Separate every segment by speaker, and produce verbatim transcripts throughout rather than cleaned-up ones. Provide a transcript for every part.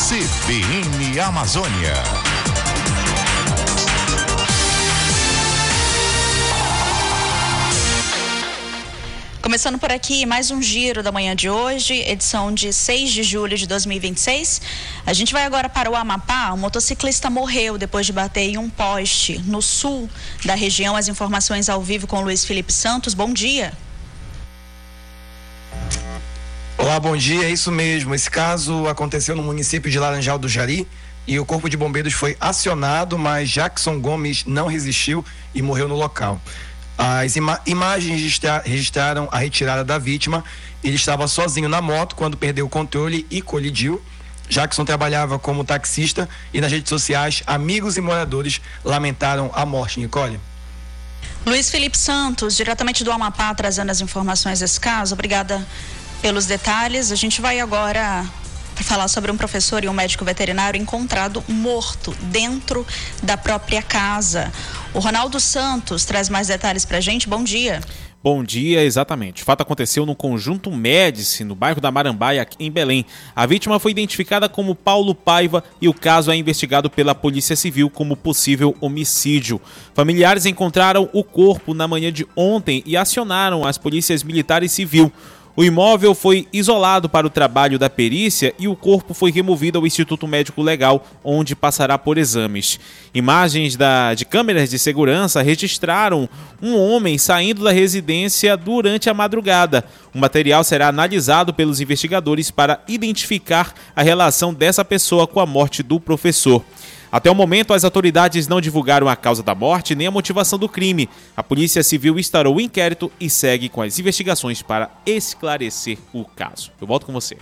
Speaker 1: C B N Amazônia.
Speaker 2: Começando por aqui, mais um giro da manhã de hoje, edição de seis de julho de dois mil e vinte e seis. A gente vai agora para o Amapá. Um motociclista morreu depois de bater em um poste no sul da região. As informações ao vivo com Luiz Felipe Santos. Bom dia.
Speaker 3: Olá, bom dia. É isso mesmo. Esse caso aconteceu no município de Laranjal do Jari e o Corpo de Bombeiros foi acionado, mas Jackson Gomes não resistiu e morreu no local. As ima- imagens registra- registraram a retirada da vítima. Ele estava sozinho na moto quando perdeu o controle e colidiu. Jackson trabalhava como taxista e nas redes sociais, amigos e moradores lamentaram a morte. Nicole.
Speaker 2: Luiz Felipe Santos, diretamente do Amapá, trazendo as informações desse caso. Obrigada pelos detalhes. A gente vai agora para falar sobre um professor e um médico veterinário encontrado morto dentro da própria casa. O Ronaldo Santos traz mais detalhes para a gente. Bom dia.
Speaker 4: Bom dia, exatamente. O fato aconteceu no Conjunto Médici, no bairro da Marambaia, aqui em Belém. A vítima foi identificada como Paulo Paiva e o caso é investigado pela Polícia Civil como possível homicídio. Familiares encontraram o corpo na manhã de ontem e acionaram as polícias militar e civil. O imóvel foi isolado para o trabalho da perícia e o corpo foi removido ao Instituto Médico Legal, onde passará por exames. Imagens da, de câmeras de segurança registraram um homem saindo da residência durante a madrugada. O material será analisado pelos investigadores para identificar a relação dessa pessoa com a morte do professor. Até o momento, as autoridades não divulgaram a causa da morte nem a motivação do crime. A Polícia Civil instaurou o inquérito e segue com as investigações para esclarecer o caso. Eu volto com você.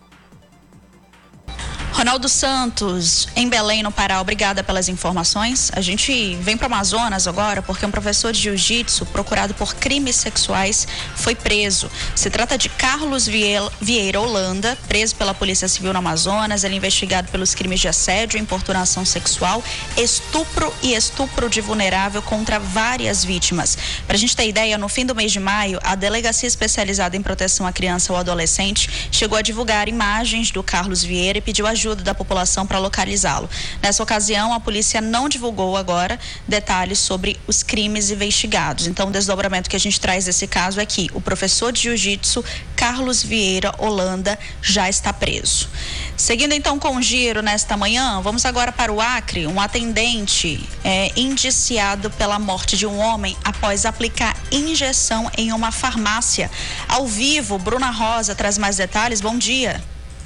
Speaker 2: Ronaldo Santos, em Belém, no Pará, obrigada pelas informações. A gente vem para o Amazonas agora porque um professor de jiu-jitsu procurado por crimes sexuais foi preso. Se trata de Carlos Vieira Holanda, preso pela Polícia Civil no Amazonas. Ele é investigado pelos crimes de assédio, importunação sexual, estupro e estupro de vulnerável contra várias vítimas. Para a gente ter ideia, no fim do mês de maio, a Delegacia Especializada em Proteção à Criança ou Adolescente chegou a divulgar imagens do Carlos Vieira e pediu ajuda da população para localizá-lo. Nessa ocasião, a polícia não divulgou agora detalhes sobre os crimes investigados. Então, o desdobramento que a gente traz desse caso é que o professor de jiu-jitsu, Carlos Vieira Holanda, já está preso. Seguindo então com o giro nesta manhã, vamos agora para o Acre. Um atendente é indiciado pela morte de um homem após aplicar injeção em uma farmácia. Ao vivo, Bruna Rosa traz mais detalhes. Bom dia.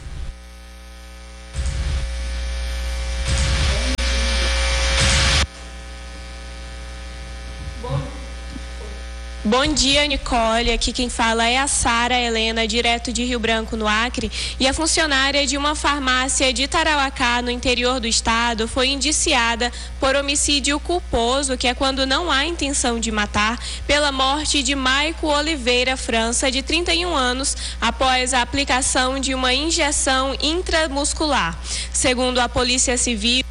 Speaker 5: Bom dia, Nicole. Aqui quem fala é a Sara Helena, direto de Rio Branco, no Acre. E a funcionária de uma farmácia de Tarauacá, no interior do estado, foi indiciada por homicídio culposo, que é quando não há intenção de matar, pela morte de Maico Oliveira França, de trinta e um anos, após a aplicação de uma injeção intramuscular. Segundo a Polícia Civil,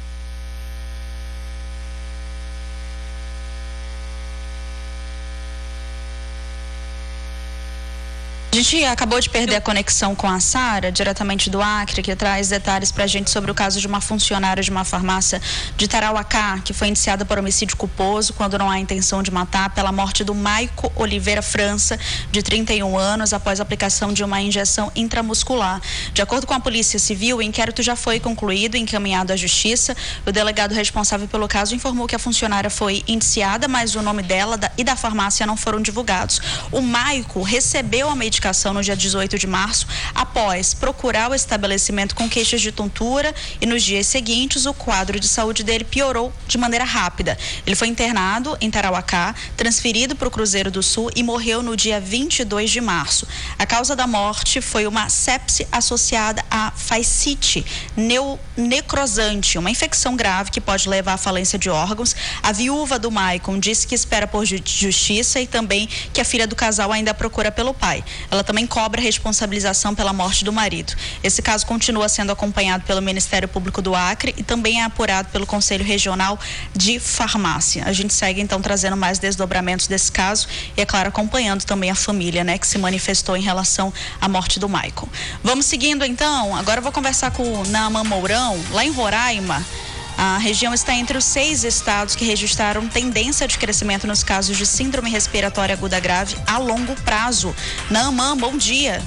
Speaker 2: a gente acabou de perder a conexão com a Sara, diretamente do Acre, que traz detalhes pra gente sobre o caso de uma funcionária de uma farmácia de Tarauacá, que foi indiciada por homicídio culposo, quando não há intenção de matar, pela morte do Maico Oliveira França, de trinta e um anos, após a aplicação de uma injeção intramuscular. De acordo com a Polícia Civil, o inquérito já foi concluído e encaminhado à Justiça. O delegado responsável pelo caso informou que a funcionária foi indiciada, mas o nome dela e da farmácia não foram divulgados. O Maico recebeu a medicação no dia dezoito de março, após procurar o estabelecimento com queixas de tontura, e nos dias seguintes o quadro de saúde dele piorou de maneira rápida. Ele foi internado em Tarauacá, transferido para o Cruzeiro do Sul e morreu no dia vinte e dois de março. A causa da morte foi uma sepse associada a fascite neo, necrosante, uma infecção grave que pode levar à falência de órgãos. A viúva do Maicon disse que espera por justiça e também que a filha do casal ainda procura pelo pai. Ela ela também cobra responsabilização pela morte do marido. Esse caso continua sendo acompanhado pelo Ministério Público do Acre e também é apurado pelo Conselho Regional de Farmácia. A gente segue então trazendo mais desdobramentos desse caso e, é claro, acompanhando também a família, né, que se manifestou em relação à morte do Michael. Vamos seguindo então. Agora eu vou conversar com o Naaman Mourão, lá em Roraima. A região está entre os seis estados que registraram tendência de crescimento nos casos de síndrome respiratória aguda grave a longo prazo. Naaman, bom dia.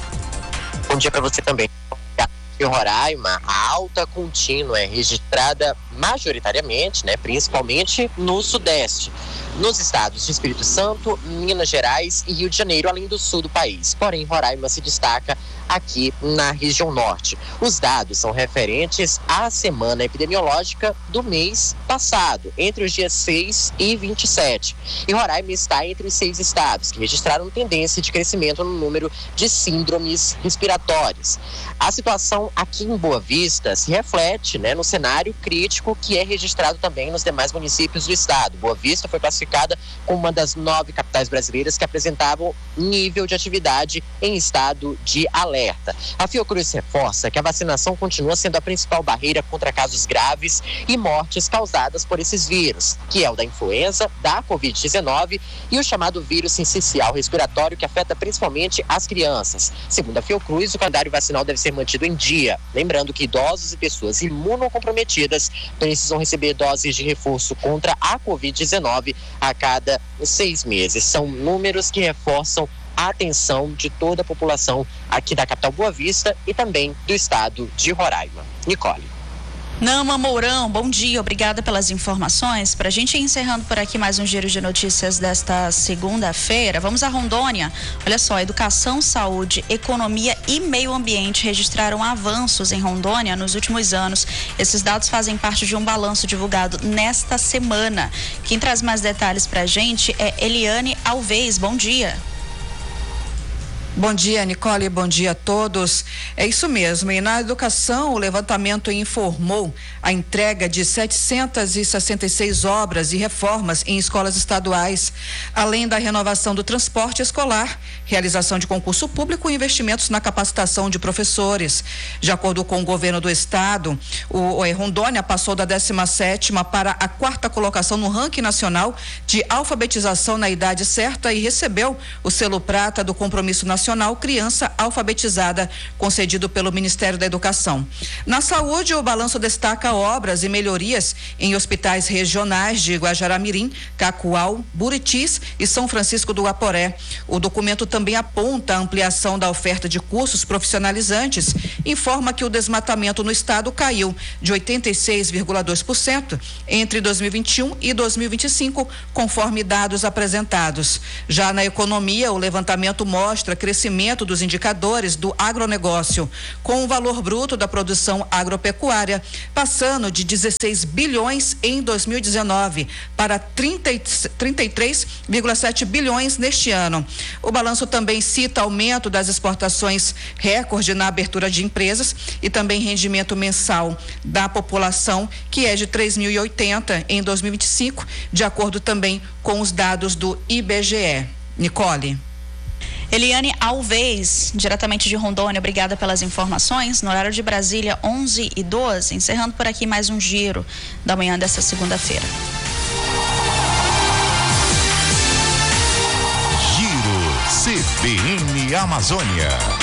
Speaker 6: Bom dia para você também. Em Roraima, a alta contínua é registrada majoritariamente, né, principalmente no Sudeste, nos estados de Espírito Santo, Minas Gerais e Rio de Janeiro, além do sul do país. Porém, Roraima se destaca aqui na região norte. Os dados são referentes à semana epidemiológica do mês passado, entre os dias seis e vinte e sete. E Roraima está entre os seis estados que registraram tendência de crescimento no número de síndromes respiratórias. A situação aqui em Boa Vista se reflete, né, no cenário crítico que é registrado também nos demais municípios do estado. Boa Vista foi classificada como uma das nove capitais brasileiras que apresentavam nível de atividade em estado de alerta. A Fiocruz reforça que a vacinação continua sendo a principal barreira contra casos graves e mortes causadas por esses vírus, que é o da influenza, da covid dezenove e o chamado vírus sincicial respiratório, que afeta principalmente as crianças. Segundo a Fiocruz, o calendário vacinal deve ser mantido em dia. Lembrando que idosos e pessoas imunocomprometidas precisam receber doses de reforço contra a covid dezenove a cada seis meses. São números que reforçam a atenção de toda a população aqui da capital Boa Vista e também do estado de Roraima. Nicole.
Speaker 2: Naaman Mourão, bom dia, obrigada pelas informações. Para a gente ir encerrando por aqui mais um giro de notícias desta segunda-feira, vamos a Rondônia. Olha só, educação, saúde, economia e meio ambiente registraram avanços em Rondônia nos últimos anos. Esses dados fazem parte de um balanço divulgado nesta semana. Quem traz mais detalhes para a gente é Eliane Alves, bom dia.
Speaker 7: Bom dia, Nicole, bom dia a todos. É isso mesmo, e na educação o levantamento informou a entrega de setecentas e sessenta e seis obras e reformas em escolas estaduais, além da renovação do transporte escolar, realização de concurso público e investimentos na capacitação de professores. De acordo com o governo do estado, o, o Rondônia passou da décima sétima para a quarta colocação no ranking nacional de alfabetização na idade certa e recebeu o selo prata do Compromisso Nacional Criança Alfabetizada, concedido pelo Ministério da Educação. Na saúde, o balanço destaca obras e melhorias em hospitais regionais de Guajará-Mirim, Cacoal, Buritis e São Francisco do Aporé. O documento também aponta a ampliação da oferta de cursos profissionalizantes, informa que o desmatamento no estado caiu de oitenta e seis vírgula dois por cento entre dois mil e vinte e um e dois mil e vinte e cinco, conforme dados apresentados. Já na economia, o levantamento mostra crescimento crescimento dos indicadores do agronegócio, com o valor bruto da produção agropecuária passando de dezesseis bilhões em dois mil e dezenove para trinta e três vírgula sete bilhões neste ano. O balanço também cita aumento das exportações recorde na abertura de empresas e também rendimento mensal da população, que é de três mil e oitenta em dois mil e vinte e cinco, de acordo também com os dados do I B G E. Nicole.
Speaker 2: Eliane Alves, diretamente de Rondônia, obrigada pelas informações. No horário de Brasília, onze e doze, encerrando por aqui mais um giro da manhã desta segunda-feira.
Speaker 1: Giro C B N Amazônia.